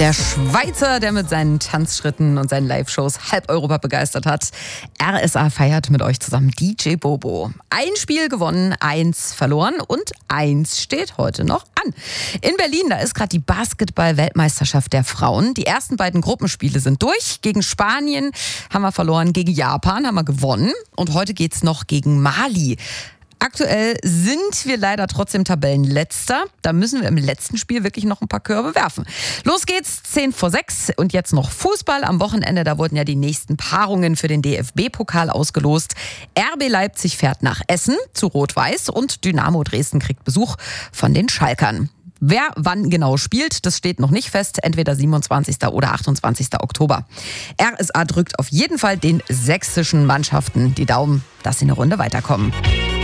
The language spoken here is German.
Der Schweizer, der mit seinen Tanzschritten und seinen Live-Shows halb Europa begeistert hat. RSA feiert mit euch zusammen DJ Bobo. Ein Spiel gewonnen, 1 verloren und 1 steht heute noch an. In Berlin, da ist gerade die Basketball-Weltmeisterschaft der Frauen. Die ersten beiden Gruppenspiele sind durch. Gegen Spanien haben wir verloren, gegen Japan haben wir gewonnen. Und heute geht's noch gegen Mali. Aktuell sind wir leider trotzdem Tabellenletzter. Da müssen wir im letzten Spiel wirklich noch ein paar Körbe werfen. Los geht's, 5:10 und jetzt noch Fußball. Am Wochenende, da wurden ja die nächsten Paarungen für den DFB-Pokal ausgelost. RB Leipzig fährt nach Essen zu Rot-Weiß und Dynamo Dresden kriegt Besuch von den Schalkern. Wer wann genau spielt, das steht noch nicht fest. Entweder 27. oder 28. Oktober. RSA drückt auf jeden Fall den sächsischen Mannschaften die Daumen, dass sie eine Runde weiterkommen.